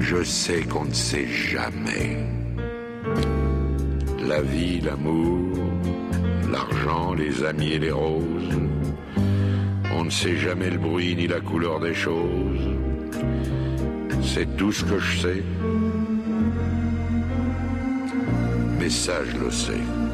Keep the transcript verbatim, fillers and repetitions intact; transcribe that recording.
Je sais qu'on ne sait jamais. La vie, l'amour, l'argent, les amis et les roses. On ne sait jamais le bruit ni la couleur des choses. C'est tout ce que je sais. Mais ça, je le sais.